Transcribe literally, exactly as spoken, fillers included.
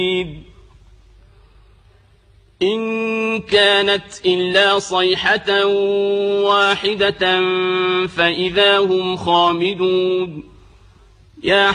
إن كانت إلا صيحة واحدة فإذا هم خامدون. يا